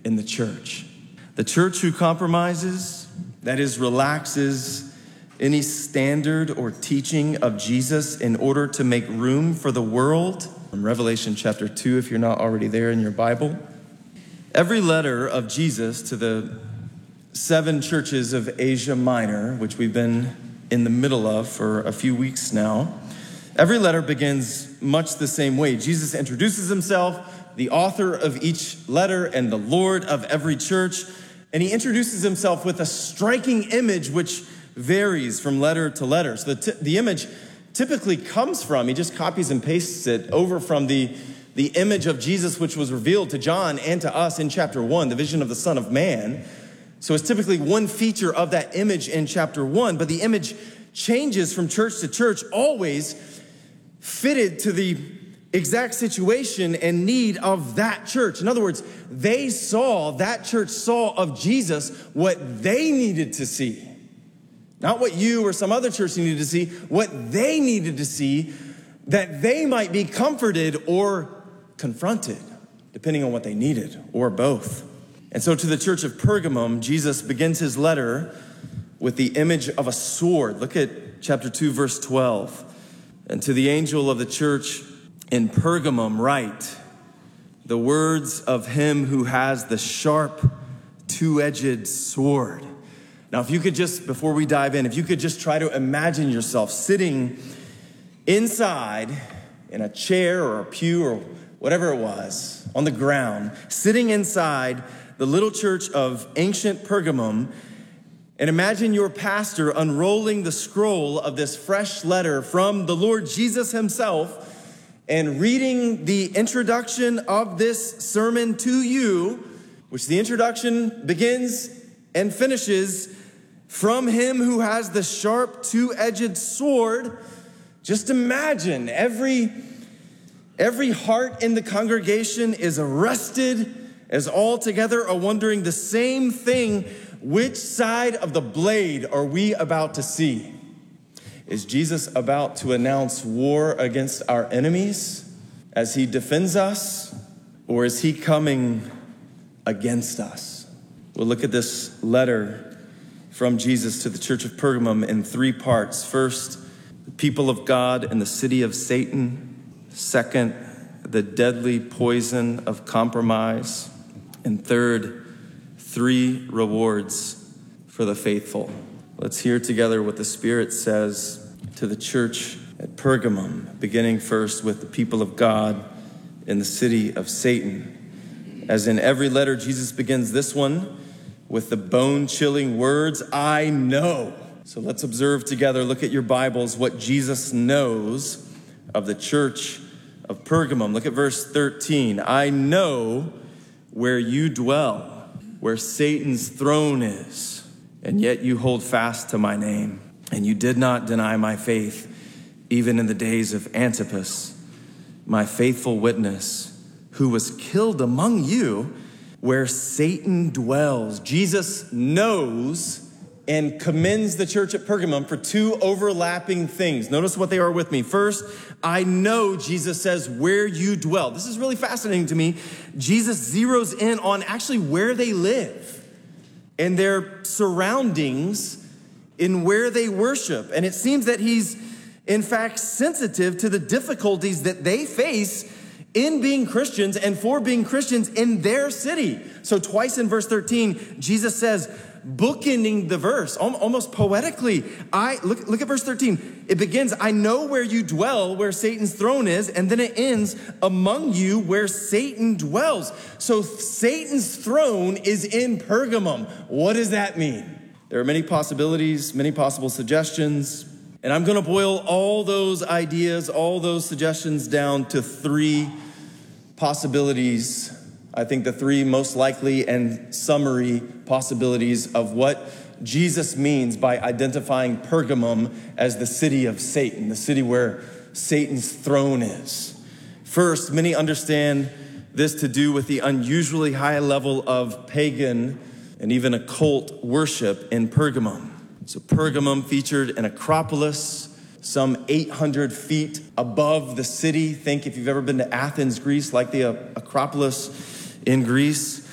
in the church. The church who compromises, that is, relaxes any standard or teaching of Jesus in order to make room for the world. From Revelation chapter 2, if you're not already there in your Bible. Every letter of Jesus to the 7 churches of Asia Minor, which we've been in the middle of for a few weeks now, every letter begins much the same way. Jesus introduces himself, the author of each letter and the Lord of every church, and he introduces himself with a striking image which varies from letter to letter. So the image typically comes from, he just copies and pastes it over from the image of Jesus which was revealed to John and to us in chapter 1, the vision of the Son of Man. So it's typically one feature of that image in chapter 1, but the image changes from church to church, always fitted to the exact situation and need of that church. In other words, that church saw of Jesus what they needed to see. Not what you or some other church needed to see, what they needed to see, that they might be comforted or confronted, depending on what they needed, or both. And so to the church of Pergamum, Jesus begins his letter with the image of a sword. Look at chapter 2, verse 12. And to the angel of the church in Pergamum write the words of him who has the sharp, two-edged sword. Now, if you could just, before we dive in, if you could just try to imagine yourself sitting inside in a chair or a pew or whatever it was, on the ground, sitting inside the little church of ancient Pergamum, and imagine your pastor unrolling the scroll of this fresh letter from the Lord Jesus himself and reading the introduction of this sermon to you, which the introduction begins and finishes from him who has the sharp two-edged sword. Just imagine every heart in the congregation is arrested as all together are wondering the same thing. Which side of the blade are we about to see? Is Jesus about to announce war against our enemies as he defends us, or is he coming against us? We'll look at this letter from Jesus to the church of Pergamum in 3 parts. First, the people of God and the city of Satan. Second, the deadly poison of compromise. And third, 3 rewards for the faithful. Let's hear together what the Spirit says to the church at Pergamum, beginning first with the people of God in the city of Satan. As in every letter, Jesus begins this one with the bone-chilling words, I know. So let's observe together, look at your Bibles, what Jesus knows of the church of Pergamum. Look at verse 13. I know where you dwell, where Satan's throne is, and yet you hold fast to my name, and you did not deny my faith, even in the days of Antipas, my faithful witness, who was killed among you, where Satan dwells. Jesus knows and commends the church at Pergamum for 2 overlapping things. Notice what they are with me. First, I know, Jesus says, where you dwell. This is really fascinating to me. Jesus zeroes in on actually where they live and their surroundings in where they worship. And it seems that he's, in fact, sensitive to the difficulties that they face in being Christians and for being Christians in their city. So twice in verse 13, Jesus says, bookending the verse, almost poetically, look at verse 13. It begins, I know where you dwell, where Satan's throne is, and then it ends, among you where Satan dwells. So Satan's throne is in Pergamum. What does that mean? There are many possibilities, many possible suggestions, and I'm going to boil all those ideas, all those suggestions down to 3 possibilities. I think the 3 most likely and summary possibilities of what Jesus means by identifying Pergamum as the city of Satan, the city where Satan's throne is. First, many understand this to do with the unusually high level of pagan and even occult worship in Pergamum. So Pergamum featured an acropolis some 800 feet above the city. Think if you've ever been to Athens, Greece, like the Acropolis in Greece.